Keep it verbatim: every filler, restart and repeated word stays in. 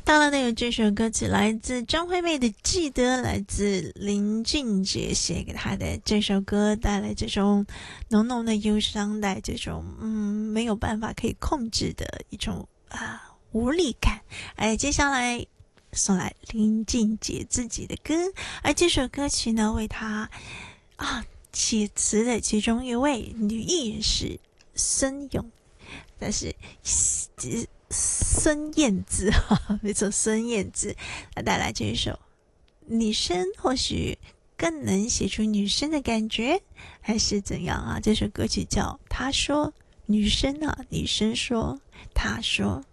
当然呢，有这首歌曲来自张惠妹的《记得》，来自林俊杰写给她的这首歌，带来这种浓浓的忧伤，带这种嗯没有办法可以控制的一种啊无力感。哎，接下来送来林俊杰自己的歌，而这首歌曲呢，为他啊写词的其中一位女艺人是孙咏，但是孙燕姿哈，没错，孙燕姿来带来这一首。女生或许更能写出女生的感觉，还是怎样啊？这首歌曲叫《她说》，女生啊，女生说，她说。